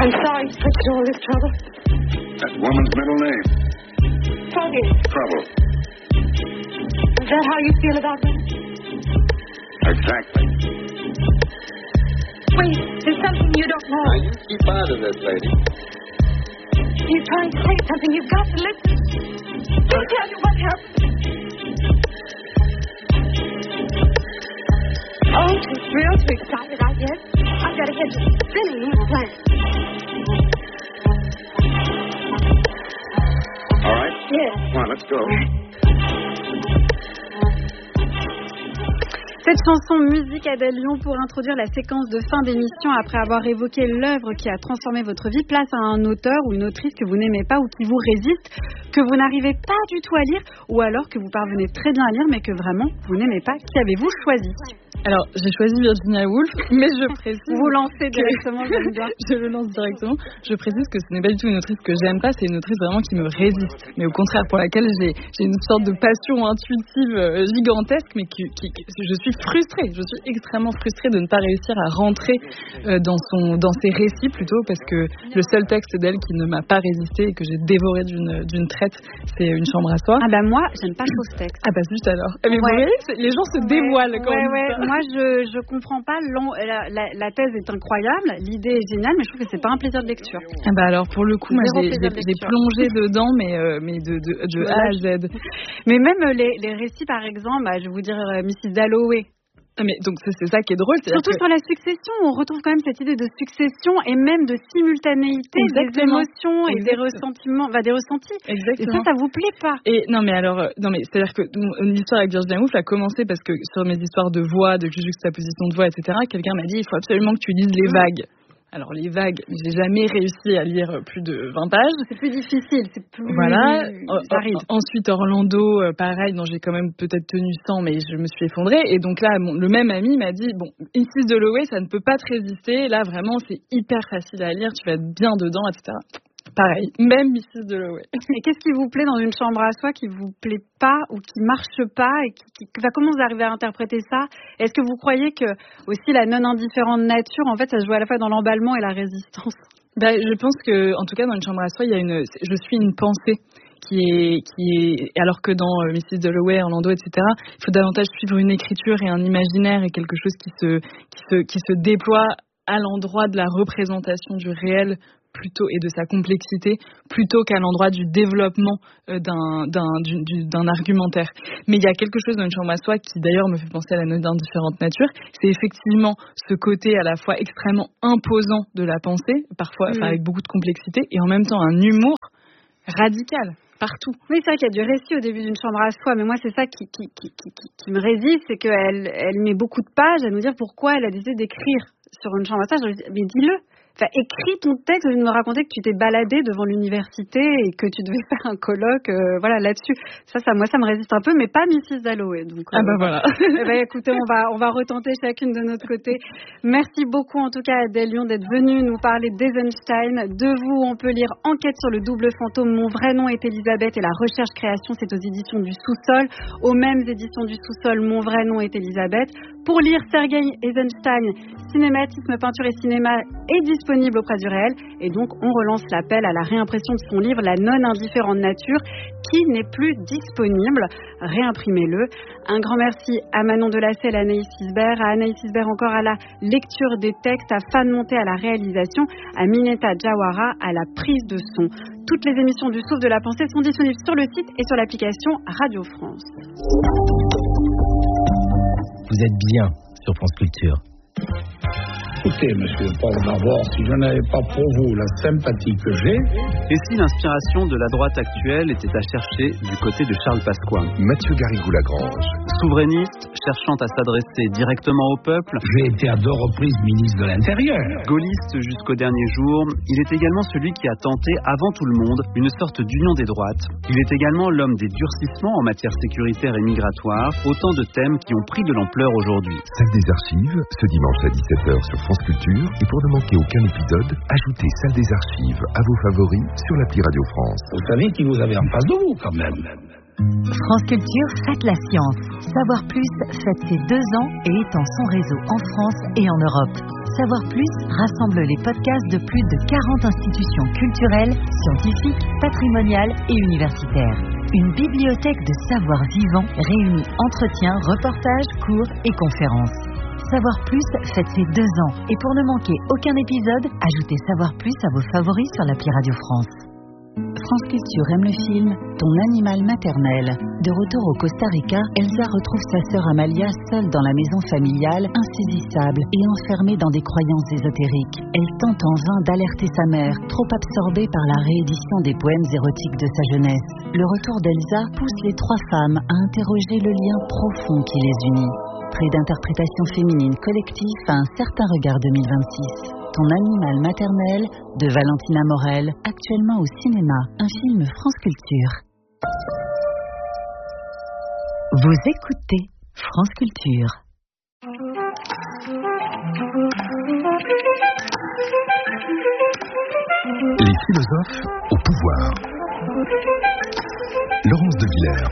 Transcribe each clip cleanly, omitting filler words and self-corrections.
I'm sorry to put you to all this trouble. That woman's middle name? Trouble. Is that how you feel about me? Exactly. Wait, there's something you don't know. Now, you keep out of this, lady. You're trying to say something. You've got to listen. Let me tell you what happened. Oh, too thrilled, too excited, I guess. I've got to head to spinning in the plant. All right? Yes. Come on, let's go. Cette chanson Musique Adèle Lyon pour introduire la séquence de fin d'émission après avoir évoqué l'œuvre qui a transformé votre vie, place à un auteur ou une autrice que vous n'aimez pas ou qui vous résiste, que vous n'arrivez pas du tout à lire ou alors que vous parvenez très bien à lire mais que vraiment vous n'aimez pas. Qui avez-vous choisi ? Alors, j'ai choisi Virginia Woolf, mais je précise... Vous lancez directement, j'aime bien. Je le lance directement. Je précise que ce n'est pas du tout une autrice que j'aime pas, c'est une autrice vraiment qui me résiste. Mais au contraire, pour laquelle j'ai une sorte de passion intuitive gigantesque, mais je suis frustrée. Je suis extrêmement frustrée de ne pas réussir à rentrer dans ses récits plutôt, parce que le seul texte d'elle qui ne m'a pas résisté et que j'ai dévoré d'une traite, c'est Une chambre à soi. Ah bah moi, j'aime pas trop ce texte. Ah bah juste alors. Mais vous voyez, les gens se dévoilent quand on dit ça. Moi, je comprends pas. La thèse est incroyable, l'idée est géniale, mais je trouve que c'est pas un plaisir de lecture. Ah bah alors pour le coup, moi j'ai plongé dedans, mais de A à Z. Mais même les récits, par exemple, je vais vous dire Mrs. Dalloway. Mais donc c'est ça qui est drôle. Surtout sur la succession, on retrouve quand même cette idée de succession et même de simultanéité des émotions et des ressentiments, des ressentis. Exactement. Et ça vous plaît pas? Et non mais c'est-à-dire que l'histoire avec Virginia Woolf a commencé parce que sur mes histoires de voix, de juxtaposition de voix, etc., quelqu'un m'a dit il faut absolument que tu lises les vagues. Alors les vagues, j'ai jamais réussi à lire plus de 20 pages. C'est plus difficile, c'est plus... Voilà. Ensuite Orlando, pareil, dont j'ai quand même peut-être tenu 100, mais je me suis effondrée. Et donc là, le même ami m'a dit, bon, Mrs. Dalloway, ça ne peut pas te résister. Là, vraiment, c'est hyper facile à lire, tu vas être bien dedans, etc. Pareil, même Mrs. Dalloway. Et qu'est-ce qui vous plaît dans Une chambre à soi qui vous plaît pas ou qui marche pas et comment vous arrivez à interpréter ça? Est-ce que vous croyez que aussi la non-indifférente nature, en fait, ça se joue à la fois dans l'emballement et la résistance? Je pense que, en tout cas, dans Une chambre à soi, je suis une pensée qui est, alors que dans Mrs. Dalloway, Orlando, etc., il faut davantage suivre une écriture et un imaginaire et quelque chose qui se déploie à l'endroit de la représentation du réel plutôt et de sa complexité plutôt qu'à l'endroit du développement d'un argumentaire. Mais il y a quelque chose dans Une chambre à soi qui d'ailleurs me fait penser à la note d'indifférente nature, c'est effectivement ce côté à la fois extrêmement imposant de la pensée, parfois avec beaucoup de complexité, et en même temps un humour radical. Partout. Oui, c'est vrai qu'il y a du récit au début d'Une chambre à soi, mais moi c'est ça qui me résiste, c'est qu'elle met beaucoup de pages à nous dire pourquoi elle a décidé d'écrire sur Une chambre à soi. Je me dis, mais dis-le. Enfin, écris ton texte, au lieu de me raconter que tu t'es baladé devant l'université et que tu devais faire un colloque, là-dessus. Moi, ça me résiste un peu, mais pas Mrs. Dalloway. Donc, voilà. Écoutez, on va retenter chacune de notre côté. Merci beaucoup, en tout cas, Adèle Lyon, d'être venue nous parler d'Eisenstein. De vous, on peut lire Enquête sur le double fantôme. Mon vrai nom est Elisabeth et la recherche-création, c'est aux éditions du Sous-Sol. Aux mêmes éditions du Sous-Sol, Mon vrai nom est Elisabeth. Pour lire Sergei Eisenstein, Cinématisme, peinture et cinéma est disponible auprès du réel, et donc on relance l'appel à la réimpression de son livre La non-indifférente nature qui n'est plus disponible. Réimprimez-le. Un grand merci à Manon Delacelle, à Anaïs Isbert, encore à la lecture des textes, à Fan Monté à la réalisation, à Mineta Jawara à la prise de son. Toutes les émissions du Souffle de la Pensée sont disponibles sur le site et sur l'application Radio France. Vous êtes bien sur France Culture. Écoutez, monsieur Paul Barbor, si je n'avais pas pour vous la sympathie que j'ai... Et si l'inspiration de la droite actuelle était à chercher du côté de Charles Pasqua? Mathieu Garrigou-Lagrange. Souverainiste, cherchant à s'adresser directement au peuple. J'ai été à 2 reprises ministre de l'Intérieur. Gaulliste jusqu'au dernier jour, il est également celui qui a tenté, avant tout le monde, une sorte d'union des droites. Il est également l'homme des durcissements en matière sécuritaire et migratoire, autant de thèmes qui ont pris de l'ampleur aujourd'hui. Salle des archives, ce dimanche à 17h sur France Culture, et pour ne manquer aucun épisode, ajoutez Salle des archives à vos favoris sur l'appli Radio France. Vous savez qui vous avez en face de vous, quand même. France Culture fête la science. Savoir Plus fête ses 2 ans et étend son réseau en France et en Europe. Savoir Plus rassemble les podcasts de plus de 40 institutions culturelles, scientifiques, patrimoniales et universitaires. Une bibliothèque de savoir vivant réunit entretiens, reportages, cours et conférences. Savoir Plus fête ses 2 ans et pour ne manquer aucun épisode, ajoutez Savoir Plus à vos favoris sur l'appli Radio France. France Culture aime le film Ton animal maternel. De retour au Costa Rica, Elsa retrouve sa sœur Amalia seule dans la maison familiale, insaisissable et enfermée dans des croyances ésotériques. Elle tente en vain d'alerter sa mère, trop absorbée par la réédition des poèmes érotiques de sa jeunesse. Le retour d'Elsa pousse les 3 femmes à interroger le lien profond qui les unit. Près d'interprétation féminine collective à un certain regard 2026. Ton animal maternel de Valentina Morel, actuellement au cinéma, un film France Culture. Vous écoutez France Culture. Les philosophes au pouvoir. Laurence de Villers.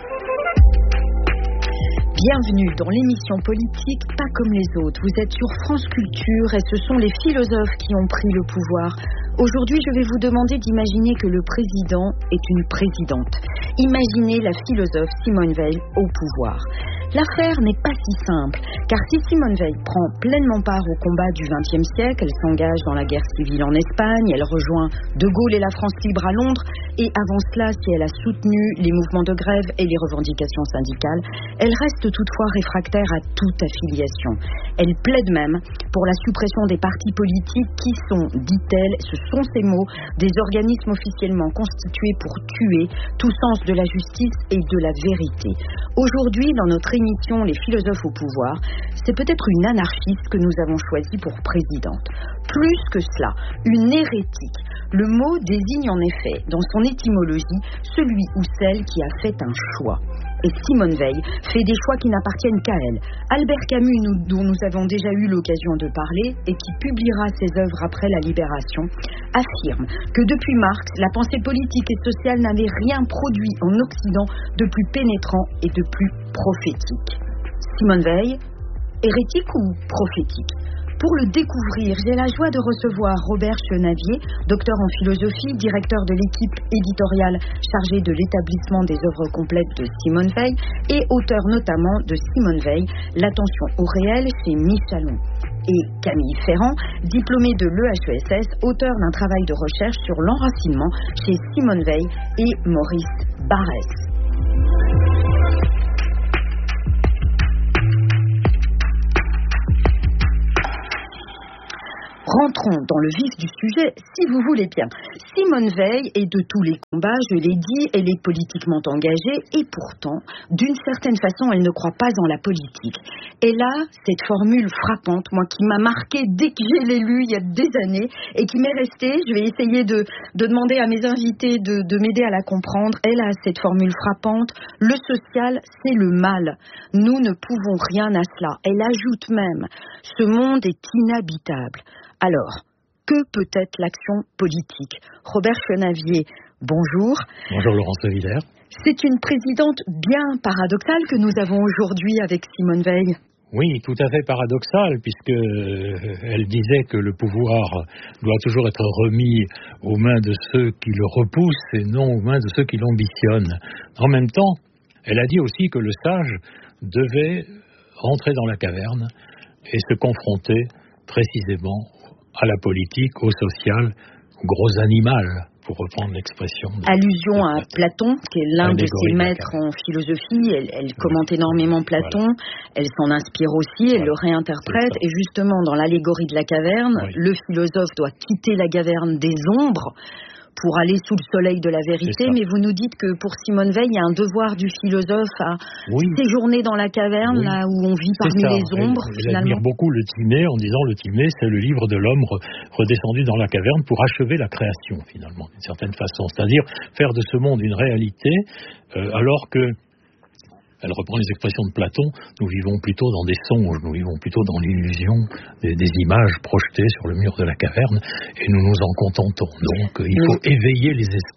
Bienvenue dans l'émission politique Pas comme les autres. Vous êtes sur France Culture et ce sont les philosophes qui ont pris le pouvoir. Aujourd'hui, je vais vous demander d'imaginer que le président est une présidente. Imaginez la philosophe Simone Veil au pouvoir. L'affaire n'est pas si simple, car si Simone Veil prend pleinement part au combat du XXe siècle, elle s'engage dans la guerre civile en Espagne, elle rejoint De Gaulle et la France libre à Londres, et avant cela, si elle a soutenu les mouvements de grève et les revendications syndicales, elle reste toutefois réfractaire à toute affiliation. Elle plaide même pour la suppression des partis politiques qui sont, dit-elle, ce sont ces mots, des organismes officiellement constitués pour tuer tout sens de la justice et de la vérité. Aujourd'hui, dans notre émission Les philosophes au pouvoir, c'est peut-être une anarchiste que nous avons choisie pour présidente. Plus que cela, une hérétique. Le mot désigne en effet, dans son étymologie, celui ou celle qui a fait un choix. Et Simone Veil fait des choix qui n'appartiennent qu'à elle. Albert Camus, dont nous avons déjà eu l'occasion de parler et qui publiera ses œuvres après la Libération, affirme que depuis Marx, la pensée politique et sociale n'avait rien produit en Occident de plus pénétrant et de plus prophétique. Simone Veil, hérétique ou prophétique ? Pour le découvrir, j'ai la joie de recevoir Robert Chenavier, docteur en philosophie, directeur de l'équipe éditoriale chargée de l'établissement des œuvres complètes de Simone Veil et auteur notamment de Simone Veil, L'attention au réel chez Michalon. Et Camille Ferrand, diplômée de l'EHESS, auteur d'un travail de recherche sur l'enracinement chez Simone Veil et Maurice Barrès. Rentrons dans le vif du sujet, si vous voulez bien. Simone Veil est de tous les combats, je l'ai dit, elle est politiquement engagée et pourtant, d'une certaine façon, elle ne croit pas en la politique. Elle a cette formule frappante, moi, qui m'a marquée dès que je l'ai lue il y a des années et qui m'est restée. Je vais essayer de demander à mes invités de m'aider à la comprendre. Elle a cette formule frappante, le social, c'est le mal. Nous ne pouvons rien à cela. Elle ajoute même, ce monde est inhabitable. Alors, que peut être l'action politique ? Robert Chenavier, bonjour. Bonjour Laurence de Villers. C'est une présidente bien paradoxale que nous avons aujourd'hui avec Simone Veil. Oui, tout à fait paradoxale, puisqu'elle disait que le pouvoir doit toujours être remis aux mains de ceux qui le repoussent et non aux mains de ceux qui l'ambitionnent. En même temps, elle a dit aussi que le sage devait rentrer dans la caverne et se confronter précisément à la politique, au social, au gros animal, pour reprendre l'expression. Allusion à Platon, qui est l'un de ses maîtres en philosophie. Elle commente énormément Platon, elle s'en inspire aussi, elle le réinterprète. Et justement, dans l'allégorie de la caverne, le philosophe doit quitter la caverne des ombres pour aller sous le soleil de la vérité, mais vous nous dites que pour Simone Veil, il y a un devoir du philosophe à séjourner dans la caverne, là où on vit parmi les ombres, finalement. J'admire beaucoup le Timée en disant le Timée, c'est le livre de l'homme redescendu dans la caverne pour achever la création, finalement, d'une certaine façon. C'est-à-dire faire de ce monde une réalité, alors que, elle reprend les expressions de Platon, nous vivons plutôt dans des songes, nous vivons plutôt dans l'illusion des images projetées sur le mur de la caverne, et nous nous en contentons. Donc il faut éveiller les esprits.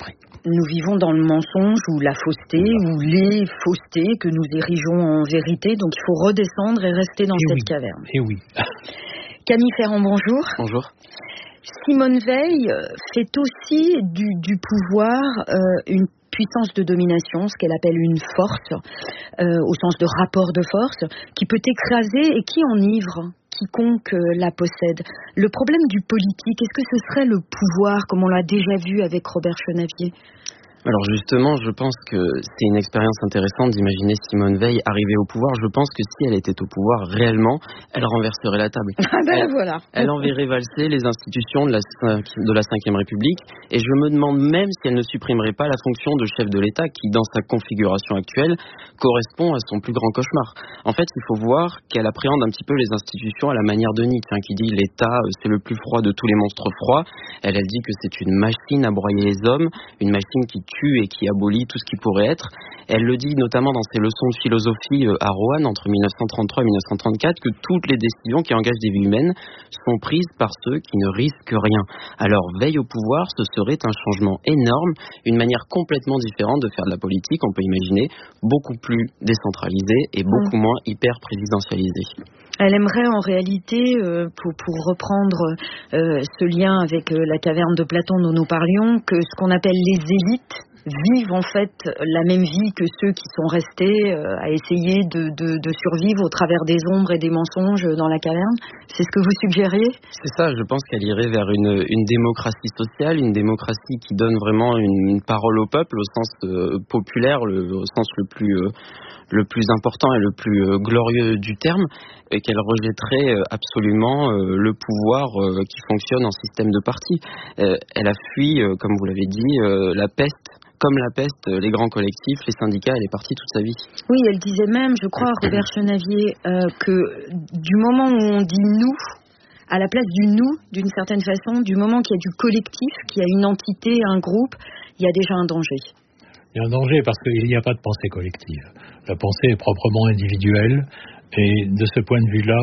Nous vivons dans le mensonge ou la fausseté ou les faussetés que nous érigeons en vérité. Donc il faut redescendre et rester dans cette caverne. Et oui. Camille Ferrand, bonjour. Bonjour. Simone Veil fait aussi du pouvoir une puissance de domination, ce qu'elle appelle une force, au sens de rapport de force, qui peut écraser et qui enivre quiconque la possède. Le problème du politique, est-ce que ce serait le pouvoir, comme on l'a déjà vu avec Robert Chenavier ? Alors justement, je pense que c'est une expérience intéressante d'imaginer Simone Veil arriver au pouvoir. Je pense que si elle était au pouvoir réellement, elle renverserait la table. Voilà. Elle enverrait valser les institutions de la Ve République. Et je me demande même si elle ne supprimerait pas la fonction de chef de l'État qui, dans sa configuration actuelle, correspond à son plus grand cauchemar. En fait, il faut voir qu'elle appréhende un petit peu les institutions à la manière de Nietzsche, qui dit l'État, c'est le plus froid de tous les monstres froids. Elle dit que c'est une machine à broyer les hommes, une machine qui tue et qui abolit tout ce qui pourrait être. Elle le dit notamment dans ses leçons de philosophie à Roanne entre 1933 et 1934 que toutes les décisions qui engagent des vies humaines sont prises par ceux qui ne risquent rien. Alors Veil au pouvoir, ce serait un changement énorme, une manière complètement différente de faire de la politique, on peut imaginer, beaucoup plus décentralisée et beaucoup moins hyper présidentialisée. Elle aimerait en réalité, pour reprendre ce lien avec la caverne de Platon dont nous parlions, que ce qu'on appelle les élites vivent en fait la même vie que ceux qui sont restés à essayer de survivre au travers des ombres et des mensonges dans la caverne. C'est ce que vous suggériez ? C'est ça, je pense qu'elle irait vers une démocratie sociale, une démocratie qui donne vraiment une parole au peuple au sens populaire, au sens le plus important et le plus glorieux du terme, et qu'elle rejetterait absolument le pouvoir qui fonctionne en système de parti. Elle a fui, comme vous l'avez dit, la peste. Comme la peste, les grands collectifs, les syndicats, elle est partie toute sa vie. Oui, elle disait même, je crois, Robert Chenavier, que du moment où on dit nous, à la place du nous, d'une certaine façon, du moment qu'il y a du collectif, qu'il y a une entité, un groupe, il y a déjà un danger. Il y a un danger parce qu'il n'y a pas de pensée collective. La pensée est proprement individuelle et de ce point de vue-là,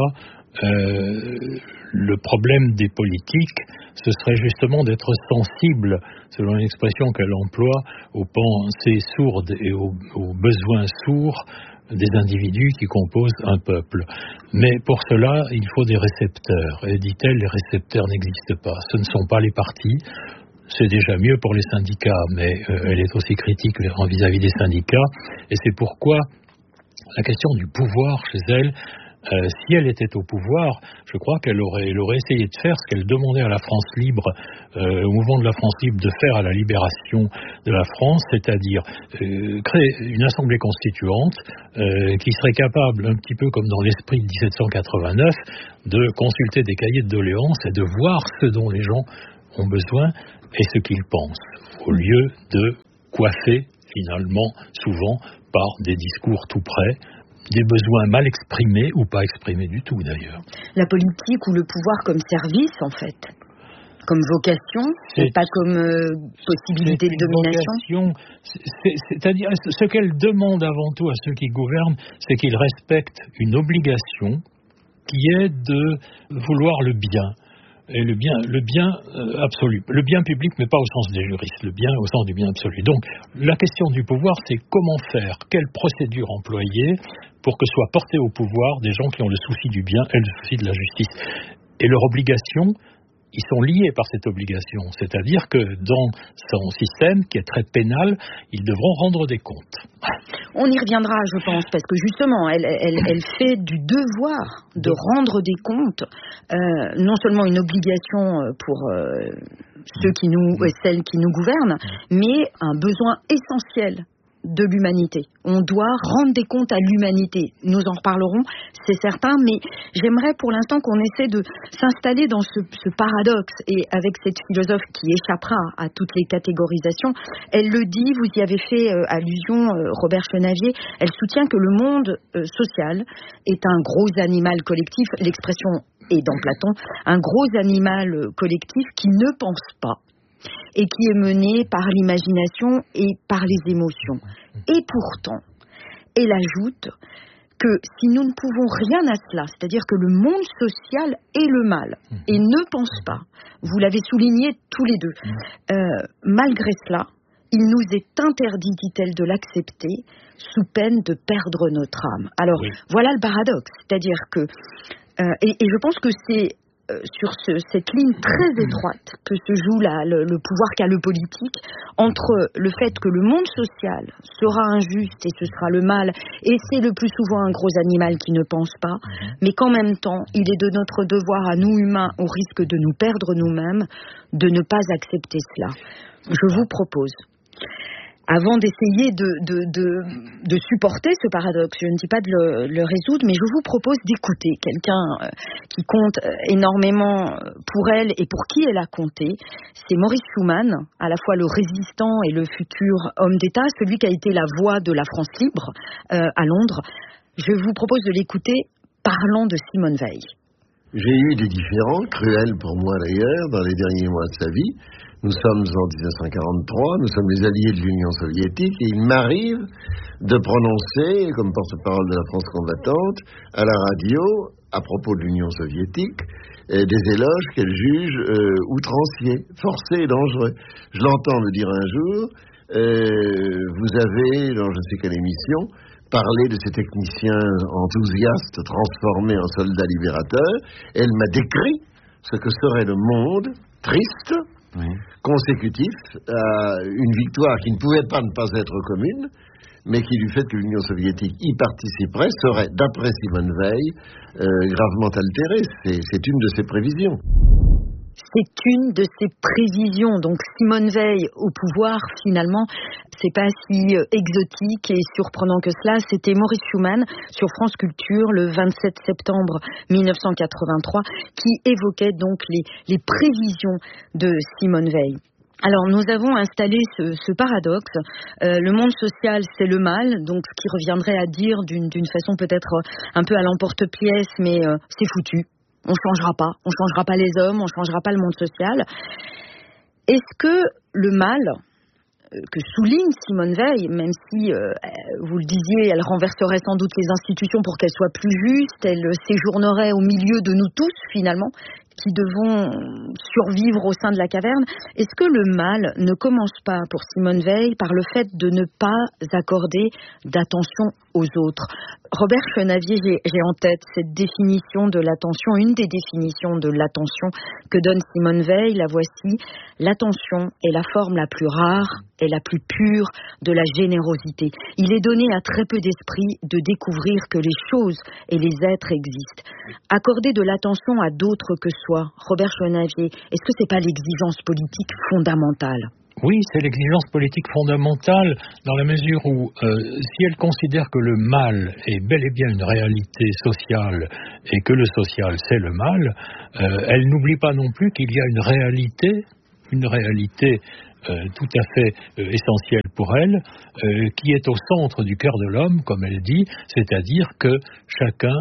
le problème des politiques, ce serait justement d'être sensible, selon l'expression qu'elle emploie, aux pensées sourdes et aux besoins sourds des individus qui composent un peuple. Mais pour cela, il faut des récepteurs. Et dit-elle, les récepteurs n'existent pas. Ce ne sont pas les partis. C'est déjà mieux pour les syndicats, mais elle est aussi critique vis-à-vis des syndicats. Et c'est pourquoi la question du pouvoir chez elle, si elle était au pouvoir, je crois qu'elle aurait essayé de faire ce qu'elle demandait à la France libre, au mouvement de la France libre, de faire à la libération de la France, c'est-à-dire créer une assemblée constituante qui serait capable, un petit peu comme dans l'esprit de 1789, de consulter des cahiers de doléances et de voir ce dont les gens ont besoin et ce qu'ils pensent, au lieu de coiffer finalement, souvent, par des discours tout près, des besoins mal exprimés ou pas exprimés du tout d'ailleurs. La politique ou le pouvoir comme service en fait, comme vocation et pas comme possibilité de domination. C'est-à-dire ce qu'elle demande avant tout à ceux qui gouvernent, c'est qu'ils respectent une obligation qui est de vouloir le bien. Et le bien absolu. Le bien public, mais pas au sens des juristes, le bien au sens du bien absolu. Donc, la question du pouvoir, c'est comment faire, quelle procédure employer pour que soient portés au pouvoir des gens qui ont le souci du bien et le souci de la justice. Et leur obligation, ils sont liés par cette obligation. C'est-à-dire que dans son système, qui est très pénal, ils devront rendre des comptes. On y reviendra, je pense, parce que justement, elle fait du devoir de rendre des comptes, non seulement une obligation pour celles qui nous gouvernent, mais un besoin essentiel de l'humanité. On doit rendre des comptes à l'humanité. Nous en reparlerons, c'est certain, mais j'aimerais pour l'instant qu'on essaie de s'installer dans ce paradoxe. Et avec cette philosophe qui échappera à toutes les catégorisations, elle le dit, vous y avez fait allusion, Robert Chenavier, elle soutient que le monde social est un gros animal collectif, l'expression est dans Platon, un gros animal collectif qui ne pense pas et qui est mené par l'imagination et par les émotions. Et pourtant, elle ajoute que si nous ne pouvons rien à cela, c'est-à-dire que le monde social est le mal et ne pense pas, vous l'avez souligné tous les deux, malgré cela, il nous est interdit, dit-elle, de l'accepter sous peine de perdre notre âme. Alors, voilà le paradoxe. C'est-à-dire que, et je pense que c'est sur cette ligne très étroite que se joue le pouvoir qu'a le politique, entre le fait que le monde social sera injuste et ce sera le mal, et c'est le plus souvent un gros animal qui ne pense pas, mais qu'en même temps, il est de notre devoir à nous humains, au risque de nous perdre nous-mêmes, de ne pas accepter cela. Je vous propose, avant d'essayer de supporter ce paradoxe, je ne dis pas de le résoudre, mais je vous propose d'écouter quelqu'un qui compte énormément pour elle et pour qui elle a compté. C'est Maurice Schumann, à la fois le résistant et le futur homme d'État, celui qui a été la voix de la France libre à Londres. Je vous propose de l'écouter parlant de Simone Veil. J'ai eu des différends, cruels pour moi d'ailleurs, dans les derniers mois de sa vie. Nous sommes en 1943, nous sommes les alliés de l'Union soviétique, et il m'arrive de prononcer, comme porte-parole de la France combattante, à la radio, à propos de l'Union soviétique, des éloges qu'elle juge outranciers, forcés et dangereux. Je l'entends me dire un jour, vous avez, dans je ne sais quelle émission, parlé de ces techniciens enthousiastes transformés en soldats libérateurs. Elle m'a décrit ce que serait le monde triste, consécutif à une victoire qui ne pouvait pas ne pas être commune, mais qui, du fait que l'Union soviétique y participerait, serait, d'après Simone Veil, gravement altérée. C'est une de ses prévisions. C'est une de ses prévisions. Donc Simone Veil au pouvoir, finalement, c'est pas si exotique et surprenant que cela. C'était Maurice Schumann sur France Culture le 27 septembre 1983 qui évoquait donc les prévisions de Simone Veil. Alors nous avons installé ce paradoxe. Le monde social, c'est le mal, donc ce qui reviendrait à dire d'une façon peut-être un peu à l'emporte-pièce, mais c'est foutu. On changera pas les hommes, on changera pas le monde social. Est-ce que le mal que souligne Simone Veil, même si, vous le disiez, elle renverserait sans doute les institutions pour qu'elles soient plus justes, elle séjournerait au milieu de nous tous, finalement, qui devons survivre au sein de la caverne, est-ce que le mal ne commence pas pour Simone Veil par le fait de ne pas accorder d'attention aux autres? Robert Chenavier, j'ai en tête cette définition de l'attention, une des définitions de l'attention que donne Simone Veil, la voici: l'attention est la forme la plus rare et la plus pure de la générosité. Il est donné à très peu d'esprits de découvrir que les choses et les êtres existent. Accorder de l'attention à d'autres que soi, Robert Chenavier, est-ce que c'est pas l'exigence politique fondamentale? Oui, c'est l'exigence politique fondamentale dans la mesure où si elle considère que le mal est bel et bien une réalité sociale et que le social c'est le mal, elle n'oublie pas non plus qu'il y a une réalité tout à fait essentielle pour elle, qui est au centre du cœur de l'homme, comme elle dit, c'est-à-dire que chacun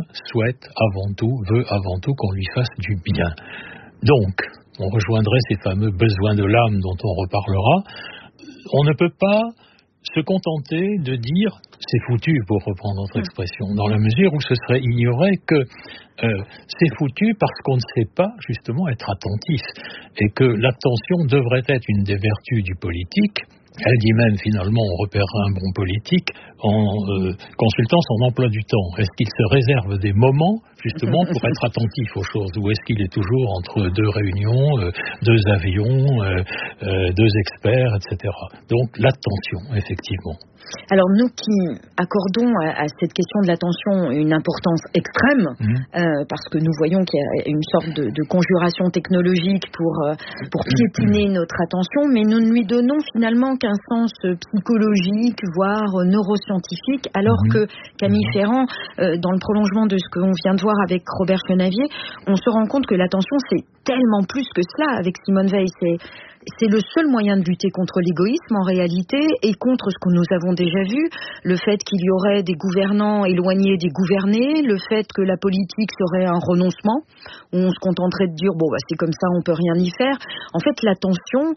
veut avant tout qu'on lui fasse du bien. Donc, on rejoindrait ces fameux besoins de l'âme dont on reparlera. On ne peut pas se contenter de dire « c'est foutu », pour reprendre notre expression, dans la mesure où ce serait ignorer que c'est foutu parce qu'on ne sait pas justement être attentif et que l'attention devrait être une des vertus du politique. Elle dit même finalement on repérera un bon politique en consultant son emploi du temps. Est-ce qu'il se réserve des moments justement pour être attentif aux choses, ou est-ce qu'il est toujours entre deux réunions, deux avions, deux experts, etc. Donc l'attention, effectivement. Alors nous qui accordons à cette question de l'attention une importance extrême, parce que nous voyons qu'il y a une sorte de conjuration technologique pour piétiner notre attention, mais nous ne lui donnons finalement qu'un sens psychologique, voire neuroscientifique, alors que Camille Ferrand, dans le prolongement de ce qu'on vient de voir avec Robert Chenavier, on se rend compte que l'attention c'est tellement plus que cela. Avec Simone Veil, c'est le seul moyen de lutter contre l'égoïsme en réalité et contre ce que nous avons déjà vu, le fait qu'il y aurait des gouvernants éloignés des gouvernés, le fait que la politique serait un renoncement, où on se contenterait de dire bon bah c'est comme ça, on peut rien y faire. En fait, l'attention,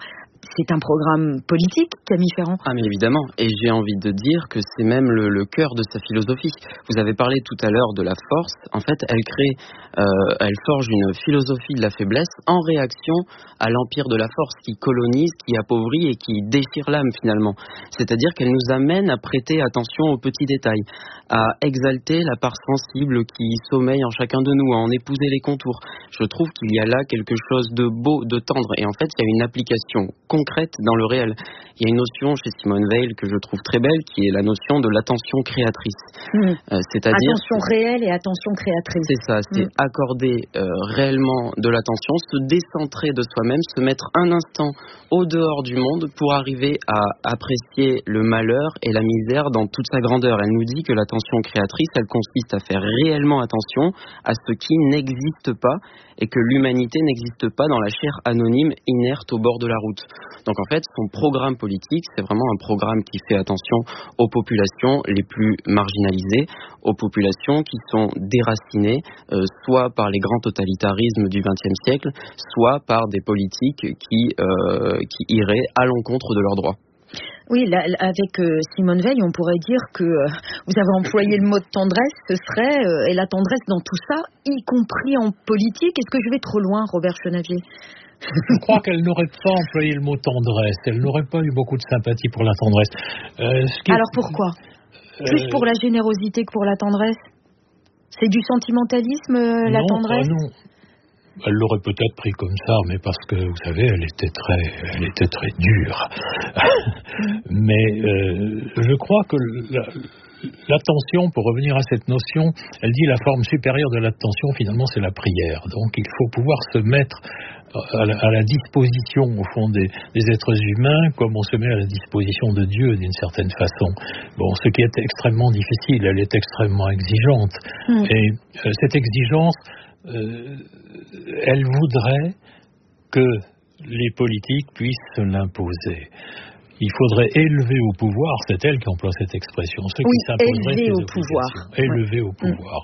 c'est un programme politique, Camille Ferrand. Ah mais évidemment, et j'ai envie de dire que c'est même le cœur de sa philosophie. Vous avez parlé tout à l'heure de la force. En fait, elle forge une philosophie de la faiblesse en réaction à l'empire de la force qui colonise, qui appauvrit et qui déchire l'âme finalement. C'est-à-dire qu'elle nous amène à prêter attention aux petits détails, à exalter la part sensible qui sommeille en chacun de nous, à en épouser les contours. Je trouve qu'il y a là quelque chose de beau, de tendre, et en fait, il y a une application concrète dans le réel. Il y a une notion chez Simone Veil que je trouve très belle, qui est la notion de l'attention créatrice. C'est-à-dire attention réelle et attention créatrice. C'est ça, c'est accorder réellement de l'attention, se décentrer de soi-même, se mettre un instant au dehors du monde pour arriver à apprécier le malheur et la misère dans toute sa grandeur. Elle nous dit que l'attention créatrice, elle consiste à faire réellement attention à ce qui n'existe pas et que l'humanité n'existe pas dans la chair anonyme inerte au bord de la route. Donc en fait, son programme politique, c'est vraiment un programme qui fait attention aux populations les plus marginalisées, aux populations qui sont déracinées, soit par les grands totalitarismes du XXe siècle, soit par des politiques qui iraient à l'encontre de leurs droits. Oui, là, avec Simone Veil, on pourrait dire que vous avez employé le mot de tendresse, ce serait, et la tendresse dans tout ça, y compris en politique. Est-ce que je vais trop loin, Robert Chenavier ? Je crois qu'elle n'aurait pas employé le mot tendresse. Elle n'aurait pas eu beaucoup de sympathie pour la tendresse. Alors pourquoi ? Plus pour la générosité que pour la tendresse ? C'est du sentimentalisme, la tendresse ? Non. Elle l'aurait peut-être pris comme ça, mais parce que, vous savez, elle était très dure. Mais je crois que l'attention, pour revenir à cette notion, elle dit la forme supérieure de l'attention, finalement, c'est la prière. Donc, il faut pouvoir se mettre à la disposition, au fond, des êtres humains, comme on se met à la disposition de Dieu, d'une certaine façon. Bon, ce qui est extrêmement difficile, elle est extrêmement exigeante. Et cette exigence, elle voudrait que les politiques puissent se l'imposer. Il faudrait élever au pouvoir, c'est elle qui emploie cette expression, ceux qui s'imposeraient élever au pouvoir. Élever au pouvoir.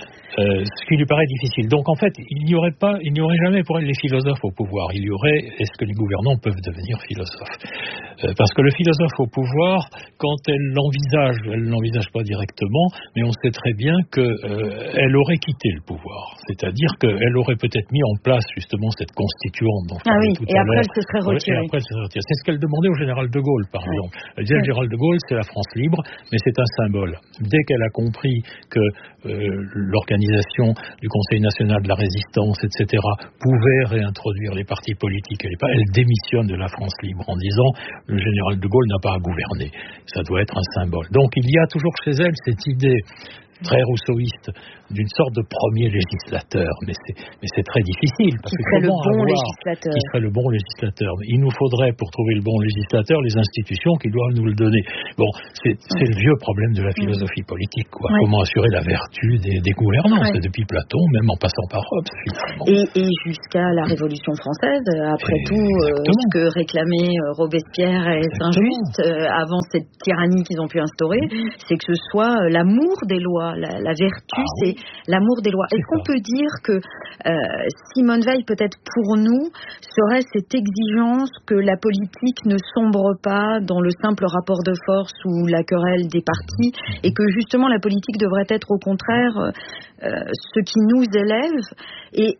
Ce qui lui paraît difficile. Donc en fait, il n'y aurait jamais pour elle les philosophes au pouvoir. Il y aurait, est-ce que les gouvernants peuvent devenir philosophes ? Parce que le philosophe au pouvoir, quand elle l'envisage pas directement, mais on sait très bien qu'elle aurait quitté le pouvoir. C'est-à-dire qu'elle aurait peut-être mis en place justement cette constituante dont je parlais tout à l'heure. Et après elle se serait retirée. C'est ce qu'elle demandait au général de Gaulle, par exemple. Elle disait, le général de Gaulle, c'est la France libre, mais c'est un symbole. Dès qu'elle a compris que l'organisation du Conseil national de la résistance, etc., pouvait réintroduire les partis politiques, elle démissionne de la France libre en disant le général de Gaulle n'a pas à gouverner. Ça doit être un symbole. Donc il y a toujours chez elle cette idée très rousseauiste d'une sorte de premier législateur, mais c'est très difficile. Parce qui serait le bon législateur. Qui serait le bon législateur. Il nous faudrait, pour trouver le bon législateur, les institutions qui doivent nous le donner. Bon, c'est le vieux problème de la philosophie politique, quoi. Comment assurer la vertu des gouvernants. C'est depuis Platon, même en passant par Hobbes, finalement. Et jusqu'à la Révolution française, après tout, ce que réclamait Robespierre est injuste, avant cette tyrannie qu'ils ont pu instaurer, c'est que ce soit l'amour des lois, la vertu, c'est l'amour des lois. Est-ce qu'on peut dire que Simone Veil, peut-être pour nous, serait cette exigence que la politique ne sombre pas dans le simple rapport de force ou la querelle des partis, et que justement la politique devrait être au contraire ce qui nous élève, et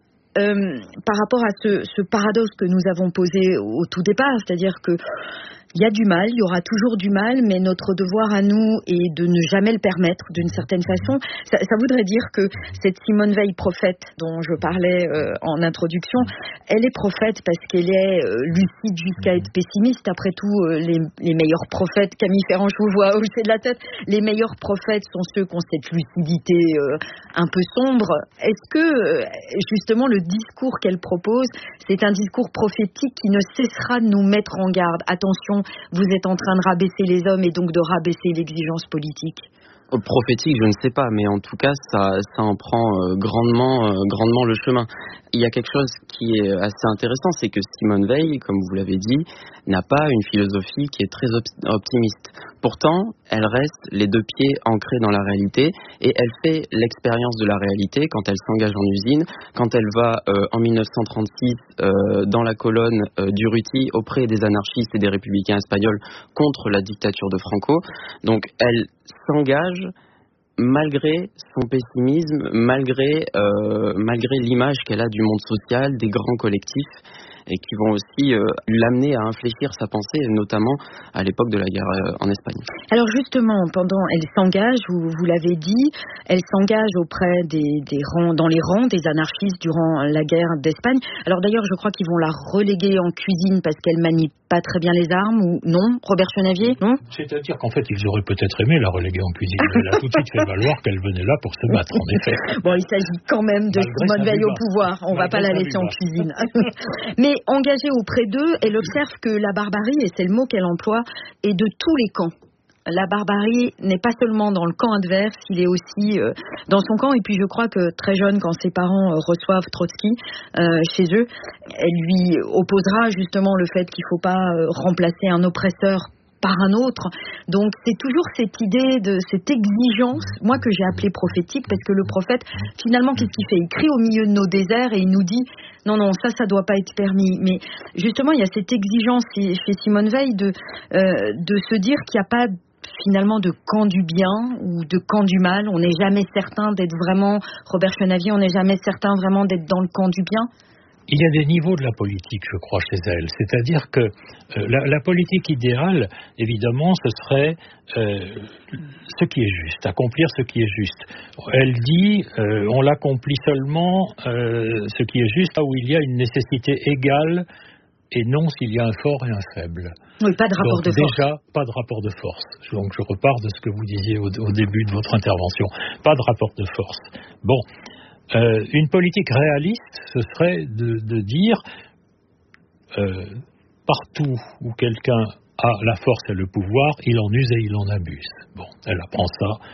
par rapport à ce paradoxe que nous avons posé au tout départ, c'est-à-dire que il y a du mal, il y aura toujours du mal, mais notre devoir à nous est de ne jamais le permettre d'une certaine façon. Ça voudrait dire que cette Simone Veil prophète dont je parlais en introduction, elle est prophète parce qu'elle est lucide jusqu'à être pessimiste. Après tout, les meilleurs prophètes, Camille Ferrand, je vous vois hocher de la tête, les meilleurs prophètes sont ceux qui ont cette lucidité un peu sombre. Est-ce que justement le discours qu'elle propose, c'est un discours prophétique qui ne cessera de nous mettre en garde? Attention, vous êtes en train de rabaisser les hommes et donc de rabaisser l'exigence politique. Prophétique, je ne sais pas, mais en tout cas, ça en prend grandement le chemin. Il y a quelque chose qui est assez intéressant, c'est que Simone Veil, comme vous l'avez dit, n'a pas une philosophie qui est très optimiste. Pourtant, elle reste les deux pieds ancrés dans la réalité et elle fait l'expérience de la réalité quand elle s'engage en usine, quand elle va en 1936 dans la colonne d'Urruti auprès des anarchistes et des républicains espagnols contre la dictature de Franco. Donc elle s'engage malgré son pessimisme, malgré l'image qu'elle a du monde social, des grands collectifs, et qui vont aussi l'amener à infléchir sa pensée, notamment à l'époque de la guerre en Espagne. Alors justement, elle s'engage, vous l'avez dit, elle s'engage auprès dans les rangs des anarchistes durant la guerre d'Espagne. Alors d'ailleurs, je crois qu'ils vont la reléguer en cuisine parce qu'elle manie pas très bien les armes, ou non, Robert Chenavier, non? C'est-à-dire qu'en fait, ils auraient peut-être aimé la reléguer en cuisine, mais elle a tout de suite fait valoir qu'elle venait là pour se battre, en effet. Bon, il s'agit quand même de Simone Veil au pouvoir, on va pas la laisser en cuisine. Mais engagée auprès d'eux, elle observe que la barbarie, et c'est le mot qu'elle emploie, est de tous les camps. La barbarie n'est pas seulement dans le camp adverse, il est aussi dans son camp. Et puis je crois que très jeune, quand ses parents reçoivent Trotsky chez eux, elle lui opposera justement le fait qu'il ne faut pas remplacer un oppresseur par un autre. Donc c'est toujours cette idée de cette exigence, moi que j'ai appelée prophétique, parce que le prophète, finalement, qu'est-ce qu'il fait? Il crie au milieu de nos déserts et il nous dit non, ça doit pas être permis. Mais justement, il y a cette exigence chez Simone Veil de se dire qu'il n'y a pas finalement de camp du bien ou de camp du mal. On n'est jamais certain d'être vraiment, Robert Chenavier, on n'est jamais certain vraiment d'être dans le camp du bien. Il y a des niveaux de la politique, je crois, chez elle. C'est-à-dire que la politique idéale, évidemment, ce serait ce qui est juste, accomplir ce qui est juste. Elle dit, on l'accomplit seulement ce qui est juste là où il y a une nécessité égale et non s'il y a un fort et un faible. Oui, pas de rapport de force. Déjà, pas de rapport de force. Donc je repars de ce que vous disiez au début de votre intervention. Pas de rapport de force. Bon. Une politique réaliste, ce serait de dire partout où quelqu'un a la force et le pouvoir, il en use et il en abuse. Bon, elle apprend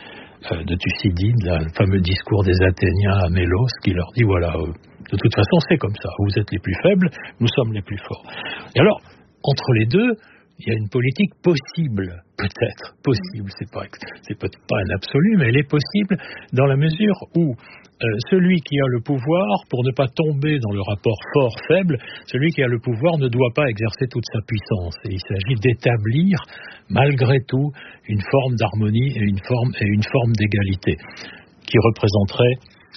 ça de Thucydide, le fameux discours des Athéniens à Mélos, qui leur dit voilà, de toute façon c'est comme ça, vous êtes les plus faibles, nous sommes les plus forts. Et alors, entre les deux, il y a une politique possible, peut-être possible, c'est peut-être pas un absolu, mais elle est possible dans la mesure où celui qui a le pouvoir, pour ne pas tomber dans le rapport fort-faible, celui qui a le pouvoir ne doit pas exercer toute sa puissance. Et il s'agit d'établir, malgré tout, une forme d'harmonie et une forme d'égalité, qui représenterait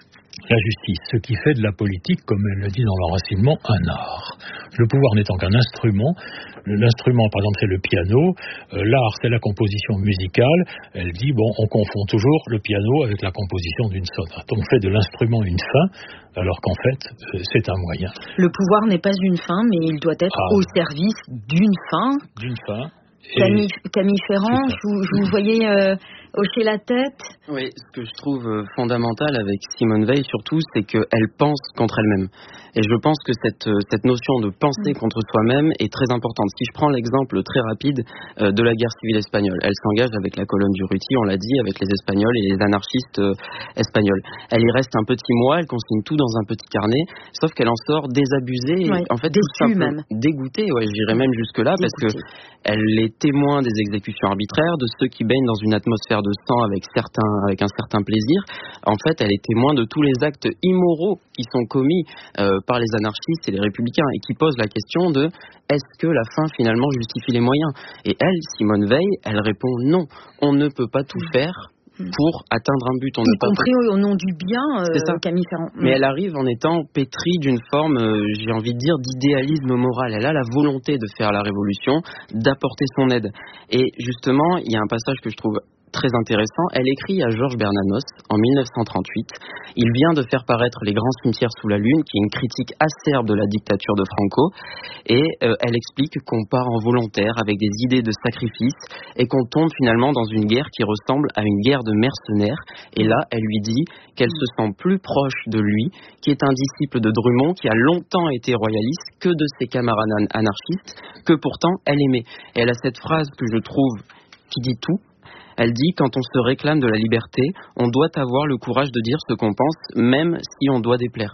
la justice, ce qui fait de la politique, comme elle le dit dans l'enracinement, un art. Le pouvoir n'étant qu'un instrument, l'instrument par exemple c'est le piano, l'art c'est la composition musicale, elle dit bon on confond toujours le piano avec la composition d'une sonate, on fait de l'instrument une fin, alors qu'en fait c'est un moyen. Le pouvoir n'est pas une fin, mais il doit être au service d'une fin. D'une fin. Camille Ferrand, vous voyez hocher la tête. Oui, ce que je trouve fondamental avec Simone Veil surtout, c'est qu'elle pense contre elle-même. Et je pense que cette notion de penser contre soi-même est très importante. Si je prends l'exemple très rapide de la guerre civile espagnole, elle s'engage avec la colonne d'Urruti, on l'a dit, avec les Espagnols et les anarchistes espagnols. Elle y reste un petit mois, elle consigne tout dans un petit carnet, sauf qu'elle en sort désabusée, et en fait déçue même. Dégoûtée, j'irais même jusque-là, parce que elle est témoin des exécutions arbitraires, de ceux qui baignent dans une atmosphère de sang avec un certain plaisir. En fait, elle est témoin de tous les actes immoraux qui sont commis par les anarchistes et les républicains et qui posent la question de est-ce que la fin finalement justifie les moyens? Et elle, Simone Veil, elle répond non, on ne peut pas tout faire pour atteindre un but. Y compris au nom du bien, Camille Ferrand. Mais elle arrive en étant pétrie d'une forme, j'ai envie de dire, d'idéalisme moral. Elle a la volonté de faire la révolution, d'apporter son aide. Et justement, il y a un passage que je trouve très intéressant. Elle écrit à Georges Bernanos en 1938. Il vient de faire paraître Les Grands Cimetières sous la Lune, qui est une critique acerbe de la dictature de Franco. Et elle explique qu'on part en volontaire avec des idées de sacrifice et qu'on tombe finalement dans une guerre qui ressemble à une guerre de mercenaires. Et là, elle lui dit qu'elle se sent plus proche de lui, qui est un disciple de Drummond, qui a longtemps été royaliste, que de ses camarades anarchistes, que pourtant elle aimait. Et elle a cette phrase que je trouve qui dit tout. Elle dit, quand on se réclame de la liberté, on doit avoir le courage de dire ce qu'on pense, même si on doit déplaire.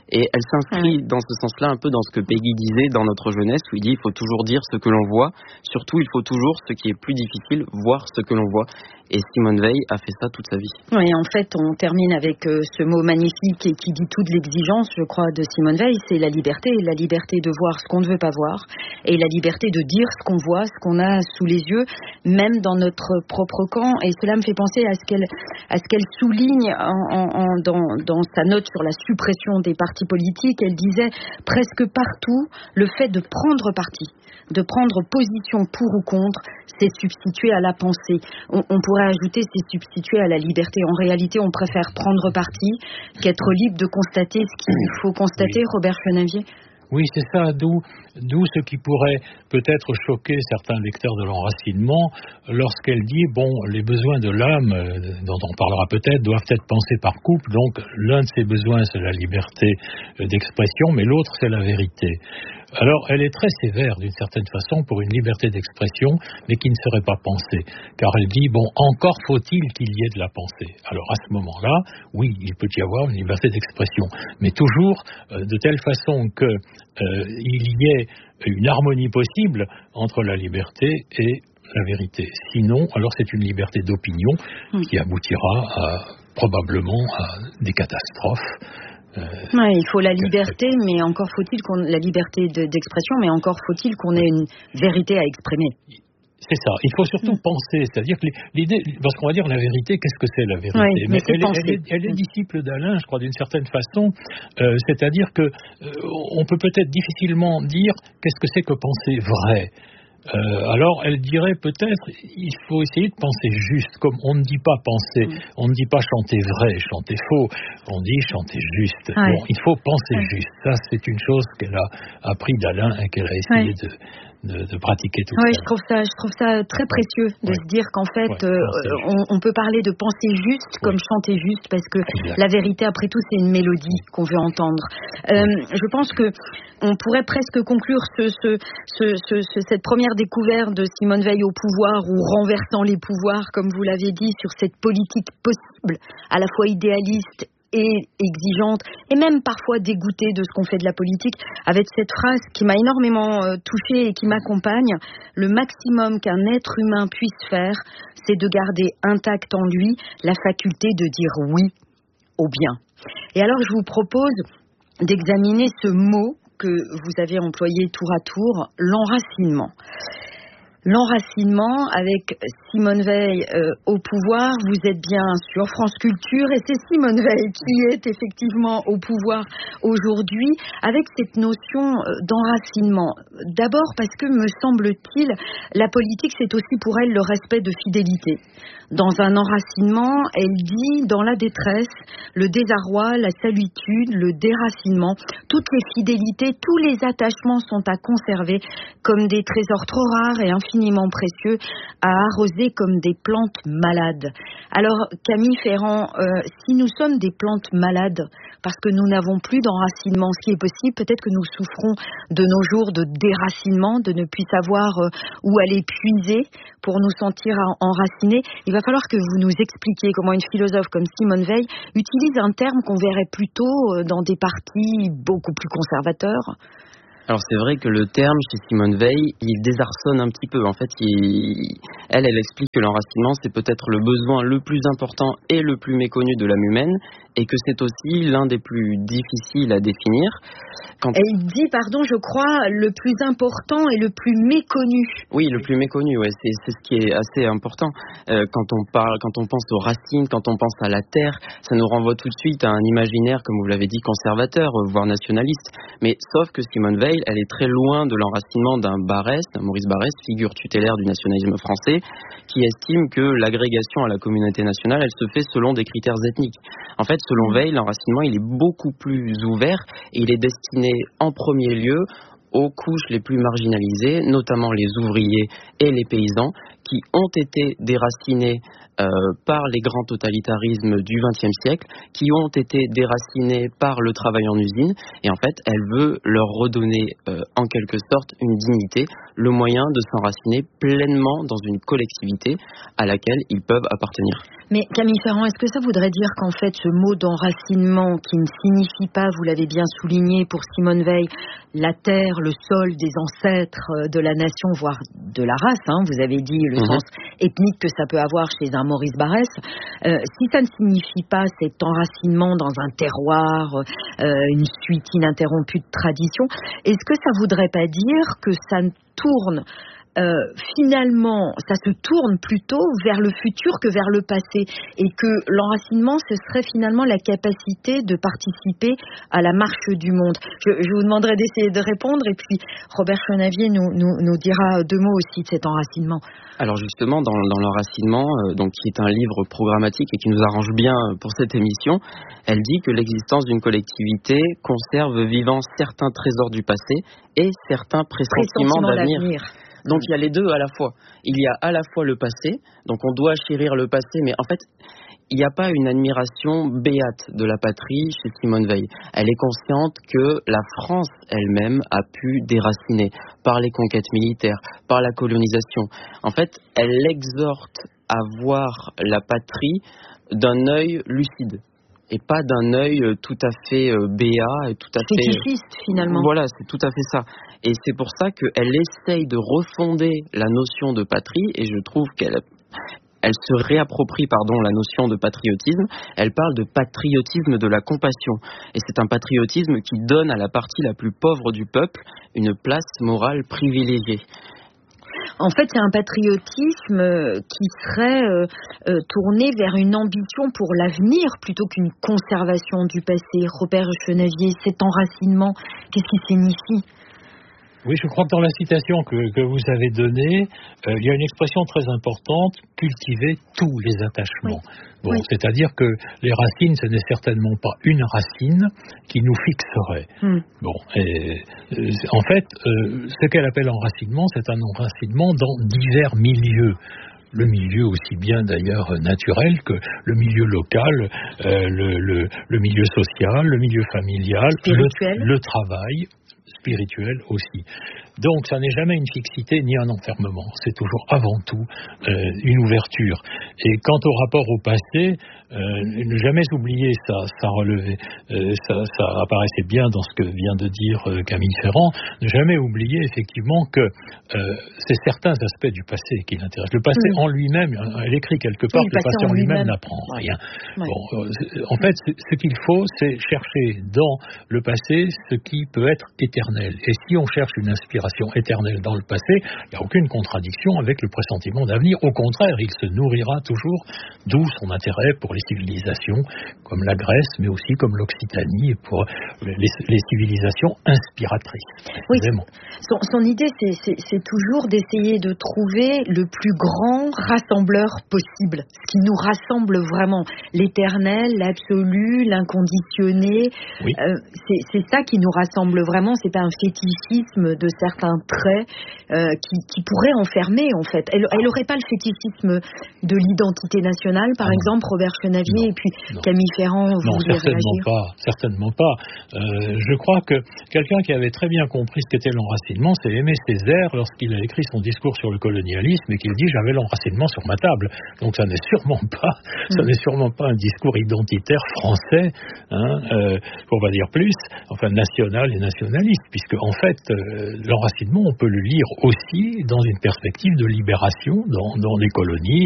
Et elle s'inscrit dans ce sens-là un peu dans ce que Peggy disait dans notre jeunesse, où il dit il faut toujours dire ce que l'on voit, surtout il faut toujours, ce qui est plus difficile, voir ce que l'on voit. Et Simone Veil a fait ça toute sa vie. Oui, en fait, on termine avec ce mot magnifique et qui dit toute l'exigence, je crois, de Simone Veil, c'est la liberté de voir ce qu'on ne veut pas voir, et la liberté de dire ce qu'on voit, ce qu'on a sous les yeux, même dans notre propre camp. Et cela me fait penser à ce qu'elle souligne dans sa note sur la suppression des partis politiques. Elle disait presque partout le fait de prendre parti, de prendre position pour ou contre, c'est substituer à la pensée. On pourrait ajouter c'est substituer à la liberté. En réalité, on préfère prendre parti qu'être libre de constater ce qu'il faut constater, Robert Chenavier. Oui, c'est ça, d'où ce qui pourrait peut-être choquer certains lecteurs de l'enracinement lorsqu'elle dit, les besoins de l'âme, dont on parlera peut-être, doivent être pensés par couple, donc l'un de ces besoins c'est la liberté d'expression, mais l'autre c'est la vérité. Alors, elle est très sévère d'une certaine façon pour une liberté d'expression, mais qui ne serait pas pensée. Car elle dit, encore faut-il qu'il y ait de la pensée. Alors, à ce moment-là, oui, il peut y avoir une liberté d'expression, mais toujours de telle façon qu'il y ait une harmonie possible entre la liberté et la vérité. Sinon, alors c'est une liberté d'opinion qui aboutira probablement à des catastrophes. Il faut la liberté, mais encore faut-il la liberté d'expression, mais encore faut-il qu'on ait une vérité à exprimer. C'est ça. Il faut surtout penser, c'est-à-dire que l'idée, parce qu'on va dire la vérité, qu'est-ce que c'est la vérité? Mais elle est disciple d'Alain, je crois, d'une certaine façon. C'est-à-dire que on peut peut-être difficilement dire qu'est-ce que c'est que penser vrai. Alors, elle dirait peut-être, il faut essayer de penser juste, comme on ne dit pas penser, on ne dit pas chanter vrai, chanter faux, on dit chanter juste. Il faut penser juste. Ça, c'est une chose qu'elle a appris d'Alain et qu'elle a essayé de pratiquer tout ça. Je trouve ça très précieux de se dire qu'en fait, on peut parler de penser juste comme chanter juste, parce que la vérité, après tout, c'est une mélodie qu'on veut entendre. Je pense que on pourrait presque conclure cette première découverte de Simone Veil au pouvoir, ou renversant les pouvoirs, comme vous l'avez dit, sur cette politique possible, à la fois idéaliste et exigeante, et même parfois dégoûtée de ce qu'on fait de la politique, avec cette phrase qui m'a énormément touchée et qui m'accompagne: le maximum qu'un être humain puisse faire, c'est de garder intacte en lui la faculté de dire oui au bien. Et alors je vous propose d'examiner ce mot que vous avez employé tour à tour, l'enracinement. L'enracinement, avec Simone Veil au pouvoir, vous êtes bien sur France Culture, et c'est Simone Veil qui est effectivement au pouvoir aujourd'hui, avec cette notion d'enracinement. D'abord parce que, me semble-t-il, la politique, c'est aussi pour elle le respect de fidélité. Dans un enracinement, elle dit, dans la détresse, le désarroi, la solitude, le déracinement, toutes les fidélités, tous les attachements sont à conserver comme des trésors trop rares et infiniment précieux, à arroser comme des plantes malades. Alors, Camille Ferrand, si nous sommes des plantes malades, parce que nous n'avons plus d'enracinement, ce qui est possible, peut-être que nous souffrons de nos jours de déracinement, de ne plus savoir où aller puiser pour nous sentir enracinés. Il va falloir que vous nous expliquiez comment une philosophe comme Simone Veil utilise un terme qu'on verrait plutôt dans des partis beaucoup plus conservateurs. Alors c'est vrai que le terme chez Simone Veil, il désarçonne un petit peu. En fait, elle explique que l'enracinement, c'est peut-être le besoin le plus important et le plus méconnu de l'âme humaine, et que c'est aussi l'un des plus difficiles à définir. Elle dit, je crois, le plus important et le plus méconnu. Oui, le plus méconnu, c'est ce qui est assez important. Quand on pense aux racines, quand on pense à la terre, ça nous renvoie tout de suite à un imaginaire, comme vous l'avez dit, conservateur, voire nationaliste. Mais sauf que Simone Veil, elle est très loin de l'enracinement d'un Maurice Barrès, figure tutélaire du nationalisme français, qui estime que l'agrégation à la communauté nationale, elle se fait selon des critères ethniques. En fait, selon Veil, l'enracinement, il est beaucoup plus ouvert et il est destiné en premier lieu aux couches les plus marginalisées, notamment les ouvriers et les paysans, qui ont été déracinés par les grands totalitarismes du XXe siècle, qui ont été déracinés par le travail en usine, et en fait, elle veut leur redonner en quelque sorte une dignité, le moyen de s'enraciner pleinement dans une collectivité à laquelle ils peuvent appartenir. Mais Camille Ferrand, est-ce que ça voudrait dire qu'en fait ce mot d'enracinement qui ne signifie pas, vous l'avez bien souligné pour Simone Veil, la terre, le sol des ancêtres de la nation, voire de la race, vous avez dit le sens ethnique que ça peut avoir chez un Maurice Barrès, si ça ne signifie pas cet enracinement dans un terroir, une suite ininterrompue de traditions, est-ce que ça voudrait pas dire que ça tourne finalement, ça se tourne plutôt vers le futur que vers le passé, et que l'enracinement, ce serait finalement la capacité de participer à la marche du monde. Je vous demanderai d'essayer de répondre, et puis Robert Chenavier nous dira 2 mots aussi de cet enracinement. Alors justement, dans l'enracinement, donc qui est un livre programmatique et qui nous arrange bien pour cette émission, elle dit que l'existence d'une collectivité conserve vivants certains trésors du passé et certains pressentiments d'avenir. Donc il y a les deux à la fois. Il y a à la fois le passé, donc on doit chérir le passé, mais en fait, il n'y a pas une admiration béate de la patrie chez Simone Veil. Elle est consciente que la France elle-même a pu déraciner par les conquêtes militaires, par la colonisation. En fait, elle exhorte à voir la patrie d'un œil lucide. Et pas d'un œil tout à fait béat et tout à fait... fétichiste, finalement. Voilà, c'est tout à fait ça. Et c'est pour ça qu'elle essaye de refonder la notion de patrie, et je trouve qu'elle se réapproprie la notion de patriotisme. Elle parle de patriotisme de la compassion. Et c'est un patriotisme qui donne à la partie la plus pauvre du peuple une place morale privilégiée. En fait, c'est un patriotisme qui serait tourné vers une ambition pour l'avenir plutôt qu'une conservation du passé. Robert Chenavier, cet enracinement, qu'est-ce qu'il signifie ? Oui, je crois que dans la citation que vous avez donnée, il y a une expression très importante, cultiver tous les attachements. Oui. Bon, c'est-à-dire que les racines, ce n'est certainement pas une racine qui nous fixerait. Bon, et en fait, ce qu'elle appelle enracinement, c'est un enracinement dans divers milieux. Le milieu aussi bien d'ailleurs naturel que le milieu local, le milieu social, le milieu familial, le travail, spirituel aussi. Donc ça n'est jamais une fixité ni un enfermement, c'est toujours avant tout une ouverture. Et quant au rapport au passé, ne jamais oublier ça relevait, ça apparaissait bien dans ce que vient de dire Camille Ferrand, ne jamais oublier effectivement que c'est certains aspects du passé qui l'intéressent. Le passé en lui-même, elle écrit quelque part que le passé en lui-même n'apprend rien. Oui. Bon, en fait, ce qu'il faut, c'est chercher dans le passé ce qui peut être éternel. Et si on cherche une inspiration éternelle dans le passé, il n'y a aucune contradiction avec le pressentiment d'avenir. Au contraire, il se nourrira toujours, d'où son intérêt pour les civilisations comme la Grèce, mais aussi comme l'Occitanie, et pour les civilisations inspiratrices. Oui, son idée, c'est toujours d'essayer de trouver le plus grand rassembleur possible, ce qui nous rassemble vraiment, l'éternel, l'absolu, l'inconditionné. Oui. C'est ça qui nous rassemble vraiment, c'est pas un fétichisme de certains traits qui pourrait enfermer en fait. Elle aurait pas le fétichisme de l'identité nationale, par exemple, Robert Chenavier, et puis Camille Ferrand, vous voulez réagir ? Certainement pas. Je crois que quelqu'un qui avait très bien compris ce qu'était l'enracinement, c'est Aimé Césaire lorsqu'il a écrit son discours sur le colonialisme et qu'il dit j'avais l'enracinement sur ma table. Donc ça n'est sûrement pas un discours identitaire français, pour pas dire plus, enfin national et nationaliste, puisque en fait l'enracinement on peut le lire aussi dans une perspective de libération dans les colonies